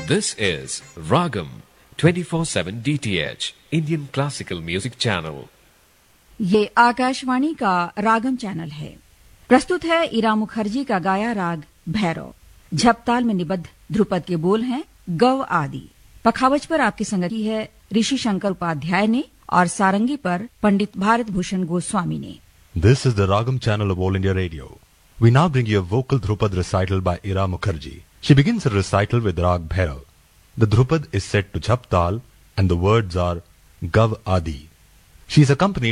This is Ragam 24/7 DTH Indian Classical Music Channel. ये आकाशवाणी का रागम channel है। प्रस्तुत है इरा मुखर्जी का गाया राग भैरव। झपताल में निबद्ध ध्रुपद के बोल हैं गव आदि। पखावज पर आपकी संगति है ऋषि शंकर उपाध्याय ने और सारंगी पर पंडित भारत भूषण गोस्वामी ने। This is the Ragam channel of All India Radio. We now bring you a vocal Dhrupad recital by Ira Mukherjee. She begins her recital with Rag Bhairav. The Dhrupad is set to Jhap Tal and the words are Gav Adi. She is accompanied